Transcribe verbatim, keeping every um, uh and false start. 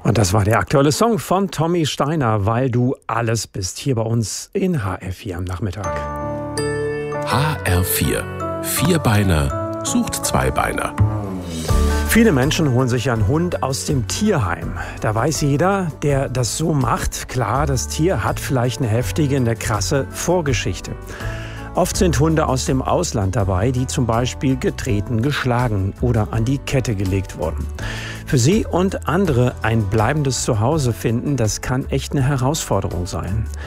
Und das war der aktuelle Song von Tommy Steiner, weil du alles bist, hier bei uns in H R vier am Nachmittag. H R vier. Vierbeiner sucht Zweibeiner. Viele Menschen holen sich einen Hund aus dem Tierheim. Da weiß jeder, der das so macht, klar, das Tier hat vielleicht eine heftige, eine krasse Vorgeschichte. Oft sind Hunde aus dem Ausland dabei, die zum Beispiel getreten, geschlagen oder an die Kette gelegt wurden. Für sie und andere ein bleibendes Zuhause finden, das kann echt eine Herausforderung sein.